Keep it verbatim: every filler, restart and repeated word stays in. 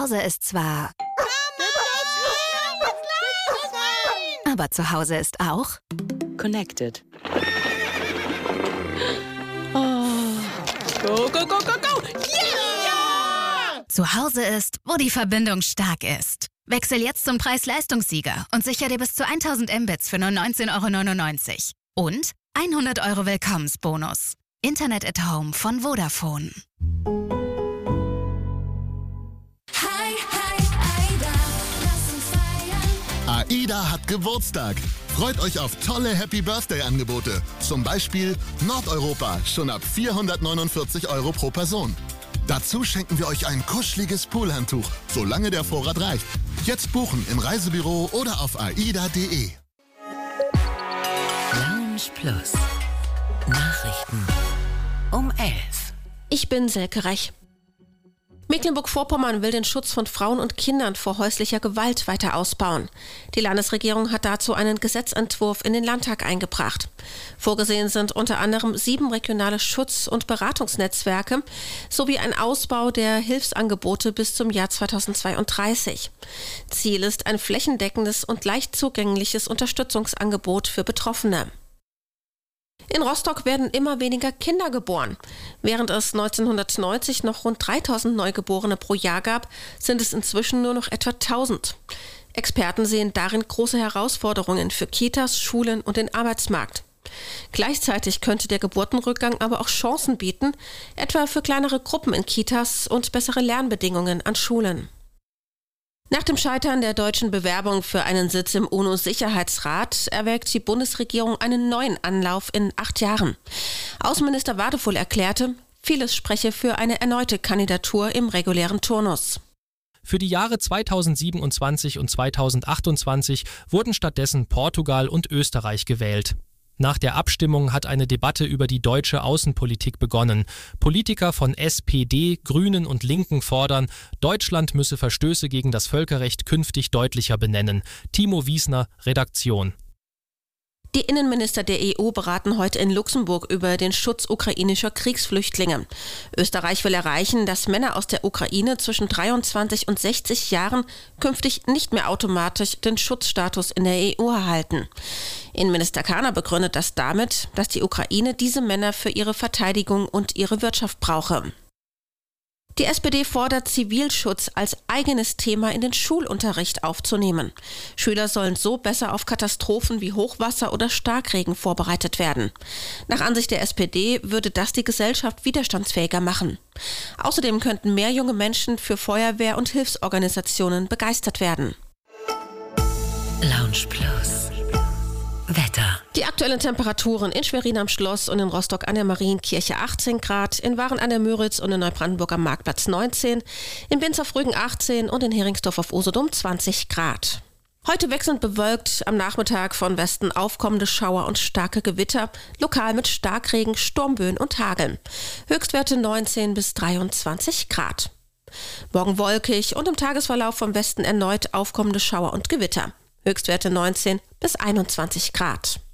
Hause ist zwar... Aber zu Hause ist auch... Connected. Oh. Go, go, go, go, go! Yeah! Zu Hause ist, wo die Verbindung stark ist. Wechsel jetzt zum Preis-Leistungssieger und sicher dir bis zu tausend Mbits für nur neunzehn Euro neunundneunzig. Und hundert Euro Willkommensbonus. Internet at Home von Vodafone. Hi, hi, Aida, lass uns feiern. AIDA hat Geburtstag. Freut euch auf tolle Happy-Birthday-Angebote. Zum Beispiel Nordeuropa, schon ab vierhundertneunundvierzig Euro pro Person. Dazu schenken wir euch ein kuscheliges Poolhandtuch, solange der Vorrat reicht. Jetzt buchen im Reisebüro oder auf aida punkt de. Lounge Plus. Nachrichten um elf. Ich bin Selke Rech. Mecklenburg-Vorpommern will den Schutz von Frauen und Kindern vor häuslicher Gewalt weiter ausbauen. Die Landesregierung hat dazu einen Gesetzentwurf in den Landtag eingebracht. Vorgesehen sind unter anderem sieben regionale Schutz- und Beratungsnetzwerke sowie ein Ausbau der Hilfsangebote bis zum Jahr zweitausendzweiunddreißig. Ziel ist ein flächendeckendes und leicht zugängliches Unterstützungsangebot für Betroffene. In Rostock werden immer weniger Kinder geboren. Während es neunzehnhundertneunzig noch rund dreitausend Neugeborene pro Jahr gab, sind es inzwischen nur noch etwa tausend. Experten sehen darin große Herausforderungen für Kitas, Schulen und den Arbeitsmarkt. Gleichzeitig könnte der Geburtenrückgang aber auch Chancen bieten, etwa für kleinere Gruppen in Kitas und bessere Lernbedingungen an Schulen. Nach dem Scheitern der deutschen Bewerbung für einen Sitz im U N O-Sicherheitsrat erwägt die Bundesregierung einen neuen Anlauf in acht Jahren. Außenminister Wadefull erklärte, vieles spreche für eine erneute Kandidatur im regulären Turnus. Für die Jahre zweitausendsiebenundzwanzig und zweitausendachtundzwanzig wurden stattdessen Portugal und Österreich gewählt. Nach der Abstimmung hat eine Debatte über die deutsche Außenpolitik begonnen. Politiker von S P D, Grünen und Linken fordern, Deutschland müsse Verstöße gegen das Völkerrecht künftig deutlicher benennen. Timo Wiesner, Redaktion. Die Innenminister der E U beraten heute in Luxemburg über den Schutz ukrainischer Kriegsflüchtlinge. Österreich will erreichen, dass Männer aus der Ukraine zwischen dreiundzwanzig und sechzig Jahren künftig nicht mehr automatisch den Schutzstatus in der E U erhalten. Innenminister Kahner begründet das damit, dass die Ukraine diese Männer für ihre Verteidigung und ihre Wirtschaft brauche. Die S P D fordert, Zivilschutz als eigenes Thema in den Schulunterricht aufzunehmen. Schüler sollen so besser auf Katastrophen wie Hochwasser oder Starkregen vorbereitet werden. Nach Ansicht der S P D würde das die Gesellschaft widerstandsfähiger machen. Außerdem könnten mehr junge Menschen für Feuerwehr- und Hilfsorganisationen begeistert werden. Lounge Plus. Wetter. Die aktuellen Temperaturen in Schwerin am Schloss und in Rostock an der Marienkirche achtzehn Grad, in Waren an der Müritz und in Neubrandenburg am Marktplatz neunzehn, in Binz auf Rügen achtzehn und in Heringsdorf auf Usedom zwanzig Grad. Heute wechselnd bewölkt, am Nachmittag von Westen aufkommende Schauer und starke Gewitter, lokal mit Starkregen, Sturmböen und Hageln. Höchstwerte neunzehn bis dreiundzwanzig Grad. Morgen wolkig und im Tagesverlauf vom Westen erneut aufkommende Schauer und Gewitter. Höchstwerte neunzehn bis einundzwanzig Grad.